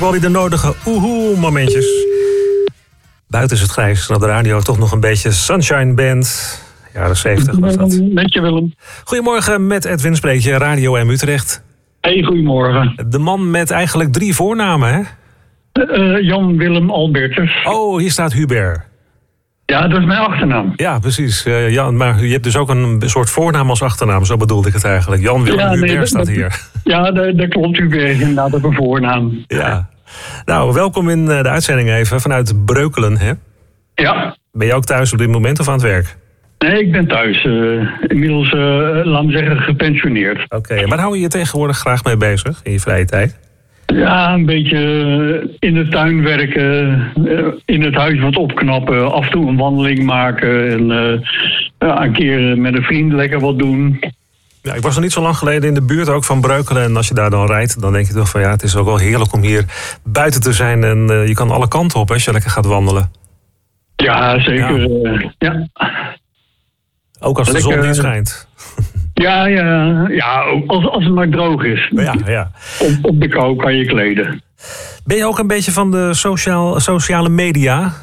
Wel weer de nodige momentjes. Buiten is het grijs. En op de radio toch nog een beetje Sunshine Band. Jaren 70 was dat. Met je Willem. Goedemorgen, met Edwin spreek je, Radio M Utrecht. Hey, goedemorgen. De man met eigenlijk 3 voornamen, hè? Jan Willem Albertus. Oh, hier staat Hubert. Ja, dat is mijn achternaam. Ja, precies. Jan, maar je hebt dus ook een soort voornaam als achternaam. Zo bedoelde ik het eigenlijk. Jan Willem Hubert staat hier. Ja, dat klopt. Hubert is inderdaad ook een voornaam. Ja. Nou, welkom in de uitzending even vanuit Breukelen, hè? Ja. Ben je ook thuis op dit moment of aan het werk? Nee, ik ben thuis. Inmiddels, laat me zeggen, gepensioneerd. Oké, waar hou je je tegenwoordig graag mee bezig in je vrije tijd? Ja, een beetje in de tuin werken, in het huis wat opknappen, af en toe een wandeling maken en een keer met een vriend lekker wat doen. Ja, ik was nog niet zo lang geleden in de buurt ook van Breukelen. En als je daar dan rijdt, dan denk je toch van ja, het is ook wel heerlijk om hier buiten te zijn. En je kan alle kanten op als je lekker gaat wandelen. Ja, zeker. Ja. Ook als de zon niet schijnt. Ja, als het maar droog is. Ja. Op de kou kan je kleden. Ben je ook een beetje van de sociale media?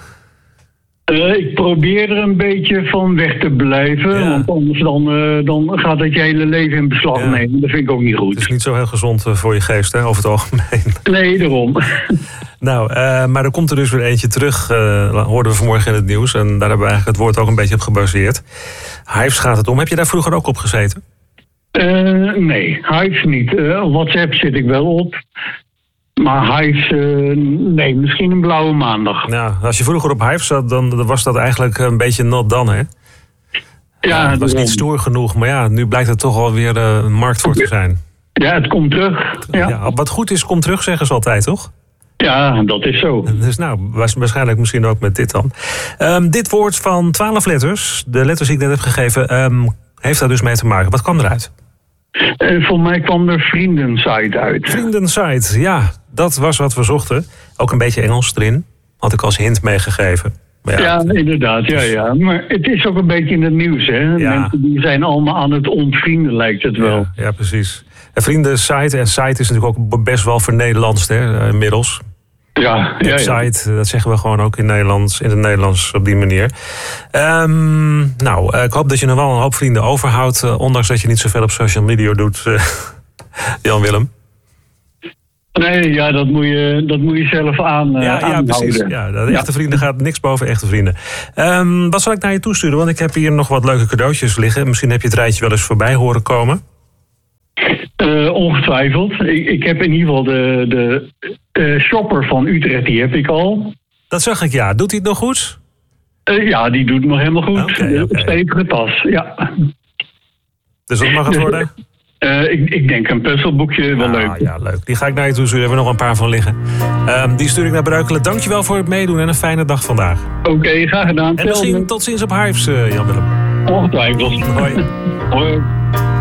Ik probeer er een beetje van weg te blijven. Ja. Want anders dan gaat het je hele leven in beslag nemen. Dat vind ik ook niet goed. Het is niet zo heel gezond voor je geest, hè, over het algemeen. Nee, daarom. Nou, maar er komt er dus weer eentje terug. Hoorden we vanmorgen in het nieuws. En daar hebben we eigenlijk het woord ook een beetje op gebaseerd. Hives gaat het om. Heb je daar vroeger ook op gezeten? Nee, Hives niet. WhatsApp zit ik wel op. Maar Hives, nee, misschien een blauwe maandag. Nou, als je vroeger op Hives zat, dan was dat eigenlijk een beetje not done, hè? Ja, het was niet stoer genoeg, maar ja, nu blijkt het toch alweer een markt voor te zijn. Ja, het komt terug. Ja, wat goed is, komt terug, zeggen ze altijd, toch? Ja, dat is zo. Dus nou, waarschijnlijk misschien ook met dit dan. Dit woord van 12 letters, de letters die ik net heb gegeven, heeft daar dus mee te maken. Wat kwam eruit? Voor mij kwam er vriendensite uit. Vriendensite, ja. Dat was wat we zochten. Ook een beetje Engels erin. Had ik als hint meegegeven. Maar ja, inderdaad. Ja. Maar het is ook een beetje in het nieuws, hè? Ja. Mensen die zijn allemaal aan het ontvrienden, lijkt het wel. Ja, precies. En vriendensite en site is natuurlijk ook best wel vernederlandst, hè, inmiddels. Ja. Website, dat zeggen we gewoon ook in het Nederlands op die manier. Ik hoop dat je nog wel een hoop vrienden overhoudt, ondanks dat je niet zoveel op social media doet, Jan Willem. Nee, ja, dat moet je zelf aan. Ja, precies. Ja, echte vrienden gaat niks boven echte vrienden. Wat zal ik naar je toesturen? Want ik heb hier nog wat leuke cadeautjes liggen. Misschien heb je het rijtje wel eens voorbij horen komen. Ongetwijfeld. Ik heb in ieder geval de shopper van Utrecht, die heb ik al. Dat zag ik, ja. Doet hij het nog goed? Ja, die doet het nog helemaal goed. Okay. Stevige tas, ja. Dus wat mag het worden? Ik denk een puzzelboekje, wel leuk. Ja, leuk. Die ga ik naar je toe sturen. We hebben nog een paar van liggen. Die stuur ik naar Breukelen. Dankjewel voor het meedoen en een fijne dag vandaag. Oké, graag gedaan. En misschien tot ziens op Hives, Jan Willem. Ongetwijfeld. Hoi. Hoi.